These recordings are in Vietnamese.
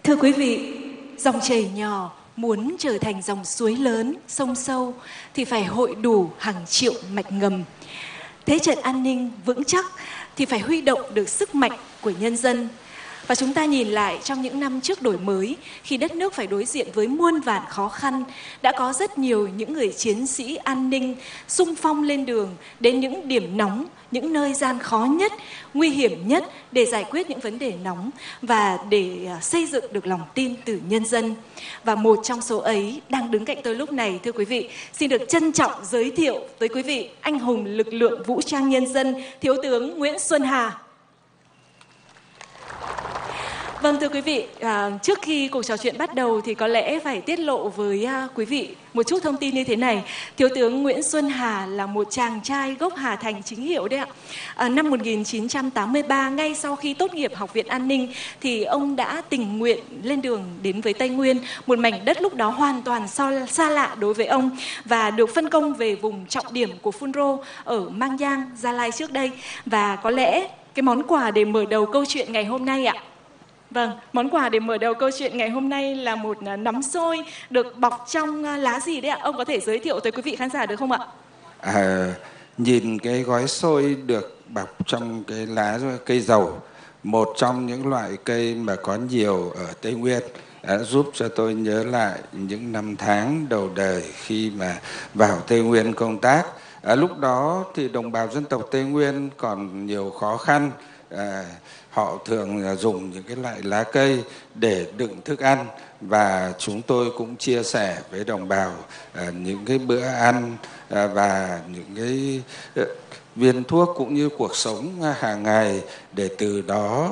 Thưa quý vị, dòng chảy nhỏ muốn trở thành dòng suối lớn, sông sâu thì phải hội đủ hàng triệu mạch ngầm. Thế trận an ninh vững chắc thì phải huy động được sức mạnh của nhân dân. Và chúng ta nhìn lại trong những năm trước đổi mới, khi đất nước phải đối diện với muôn vàn khó khăn, đã có rất nhiều những người chiến sĩ an ninh xung phong lên đường đến những điểm nóng, những nơi gian khó nhất, nguy hiểm nhất để giải quyết những vấn đề nóng và để xây dựng được lòng tin từ nhân dân. Và một trong số ấy đang đứng cạnh tôi lúc này, thưa quý vị, xin được trân trọng giới thiệu tới quý vị anh hùng lực lượng vũ trang nhân dân, Thiếu tướng Nguyễn Xuân Hà. Vâng, thưa quý vị, trước khi cuộc trò chuyện bắt đầu thì có lẽ phải tiết lộ với quý vị một chút thông tin như thế này. Thiếu tướng Nguyễn Xuân Hà là một chàng trai gốc Hà Thành chính hiệu đấy ạ. Năm 1983, ngay sau khi tốt nghiệp Học viện An ninh, thì ông đã tình nguyện lên đường đến với Tây Nguyên, một mảnh đất lúc đó hoàn toàn xa lạ đối với ông, và được phân công về vùng trọng điểm của Phun Rô ở Mang Giang, Gia Lai trước đây. Và có lẽ cái món quà để mở đầu câu chuyện ngày hôm nay ạ. Vâng, món quà để mở đầu câu chuyện ngày hôm nay là một nắm xôi được bọc trong lá gì đấy ạ? Ông có thể giới thiệu tới quý vị khán giả được không ạ? Nhìn cái gói xôi được bọc trong cái lá cây dầu, một trong những loại cây mà có nhiều ở Tây Nguyên, giúp cho tôi nhớ lại những năm tháng đầu đời khi mà vào Tây Nguyên công tác. Lúc đó thì đồng bào dân tộc Tây Nguyên còn nhiều khó khăn. Họ thường dùng những cái loại lá cây để đựng thức ăn, và chúng tôi cũng chia sẻ với đồng bào những cái bữa ăn và những cái viên thuốc cũng như cuộc sống hàng ngày, để từ đó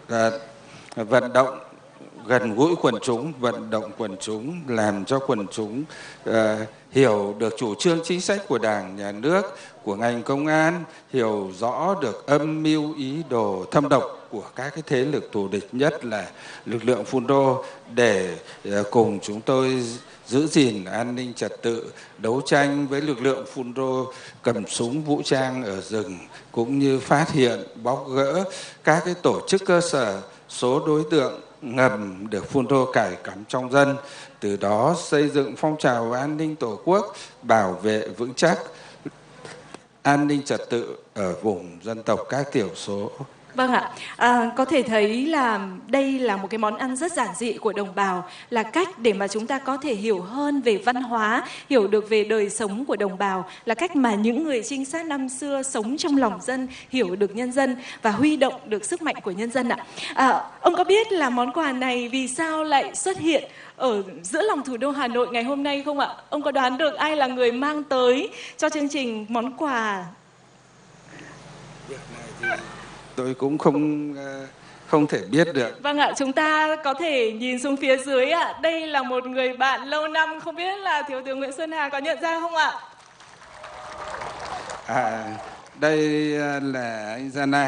vận động gần gũi quần chúng, vận động quần chúng, làm cho quần chúng hiểu được chủ trương chính sách của Đảng, Nhà nước, của ngành công an, hiểu rõ được âm mưu ý đồ thâm độc của các cái thế lực thù địch, nhất là lực lượng Phun Rô, để cùng chúng tôi giữ gìn an ninh trật tự, đấu tranh với lực lượng Phun Rô cầm súng vũ trang ở rừng, cũng như phát hiện, bóc gỡ các cái tổ chức cơ sở, số đối tượng ngầm được Phun Rô cài cắm trong dân, từ đó xây dựng phong trào an ninh Tổ quốc, bảo vệ vững chắc an ninh trật tự ở vùng dân tộc các thiểu số. Vâng ạ, có thể thấy là đây là một cái món ăn rất giản dị của đồng bào, là cách để mà chúng ta có thể hiểu hơn về văn hóa, hiểu được về đời sống của đồng bào, là cách mà những người trinh sát năm xưa sống trong lòng dân, hiểu được nhân dân và huy động được sức mạnh của nhân dân ạ. Ông có biết là món quà này vì sao lại xuất hiện ở giữa lòng thủ đô Hà Nội ngày hôm nay không ạ? Ông có đoán được ai là người mang tới cho chương trình món quà? Việc này thì tôi cũng không thể biết được. Vâng ạ, chúng ta có thể nhìn xuống phía dưới ạ. Đây là một người bạn lâu năm, không biết là Thiếu tướng Nguyễn Xuân Hà có nhận ra không ạ? Đây là anh Zana.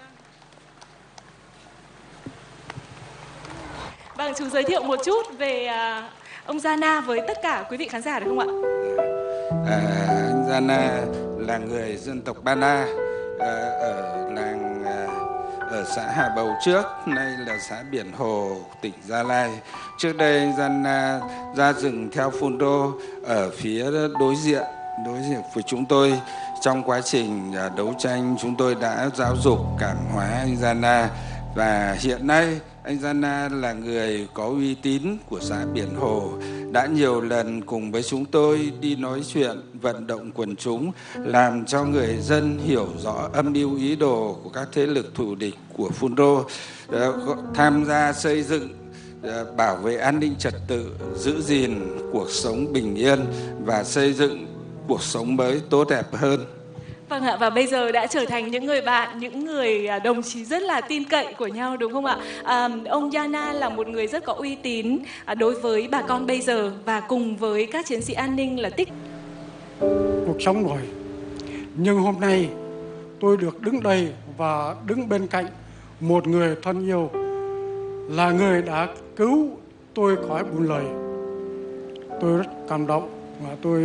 Vâng, chú giới thiệu một chút về ông Zana với tất cả quý vị khán giả được không ạ? Anh Zana là người dân tộc Ba Na, ở làng ở xã Hà Bầu trước, nay là xã Biển Hồ, tỉnh Gia Lai. Trước đây anh Zana ra rừng theo Phun Rô ở phía đối diện với chúng tôi. Trong quá trình đấu tranh, chúng tôi đã giáo dục, cảm hóa anh Zana, và hiện nay anh Zana là người có uy tín của xã Biển Hồ, đã nhiều lần cùng với chúng tôi đi nói chuyện, vận động quần chúng, làm cho người dân hiểu rõ âm mưu ý đồ của các thế lực thù địch của Phun Rô, tham gia xây dựng, bảo vệ an ninh trật tự, giữ gìn cuộc sống bình yên và xây dựng cuộc sống mới tốt đẹp hơn. Vâng ạ, và bây giờ đã trở thành những người bạn, những người đồng chí rất là tin cậy của nhau đúng không ạ? Ông Yana là một người rất có uy tín đối với bà con bây giờ, và cùng với các chiến sĩ an ninh là tích cuộc sống rồi. Nhưng hôm nay tôi được đứng đây và đứng bên cạnh một người thân yêu, là người đã cứu tôi khỏi buồn lời. Tôi rất cảm động và tôi